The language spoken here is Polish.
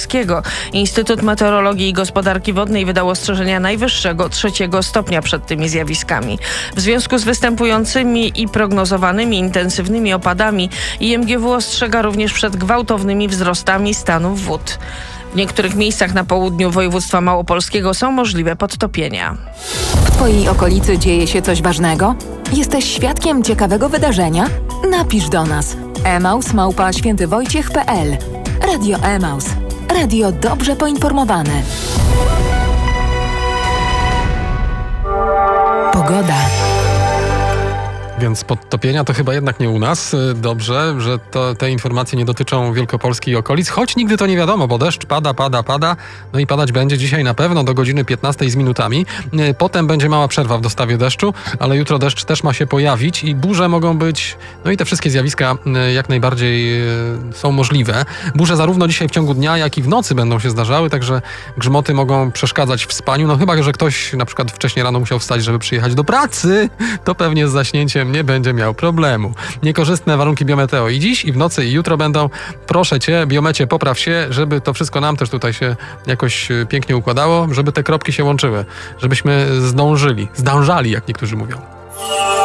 Małopolskiego. Instytut Meteorologii i Gospodarki Wodnej wydał ostrzeżenia najwyższego 3. stopnia przed tymi zjawiskami. W związku z występującymi i prognozowanymi intensywnymi opadami IMGW ostrzega również przed gwałtownymi wzrostami stanów wód. W niektórych miejscach na południu województwa małopolskiego są możliwe podtopienia. W Twojej okolicy dzieje się coś ważnego? Jesteś świadkiem ciekawego wydarzenia? Napisz do nas. emaus@świętywojciech.pl. Radio Emaus. Radio dobrze poinformowane. Pogoda. Więc podtopienia to chyba jednak nie u nas. Dobrze, że te informacje nie dotyczą Wielkopolski i okolic, choć nigdy to nie wiadomo, bo deszcz pada. No i padać będzie dzisiaj na pewno do godziny 15 z minutami. Potem będzie mała przerwa w dostawie deszczu, ale jutro deszcz też ma się pojawić i burze mogą być, no i te wszystkie zjawiska jak najbardziej są możliwe. Burze zarówno dzisiaj w ciągu dnia, jak i w nocy będą się zdarzały, także grzmoty mogą przeszkadzać w spaniu. No chyba, że ktoś na przykład wcześniej rano musiał wstać, żeby przyjechać do pracy, to pewnie z zaśnięciem nie będzie miał problemu. Niekorzystne warunki biometeo i dziś, i w nocy, i jutro będą. Proszę Cię, biomecie, popraw się, żeby to wszystko nam też tutaj się jakoś pięknie układało, żeby te kropki się łączyły, żebyśmy zdążali, jak niektórzy mówią.